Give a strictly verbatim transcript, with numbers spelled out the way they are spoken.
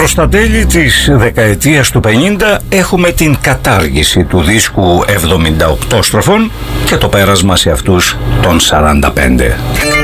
Προς τα τέλη της δεκαετίας του πενήντα έχουμε την κατάργηση του δίσκου εβδομήντα οκτώ στροφών και το πέρασμα σε αυτούς των σαράντα πέντε.